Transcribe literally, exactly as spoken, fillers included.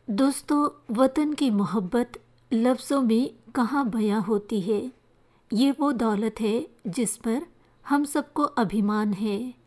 दोस्तों, वतन की मोहब्बत लफ्ज़ों में कहाँ बयां होती है। ये वो दौलत है जिस पर हम सबको अभिमान है।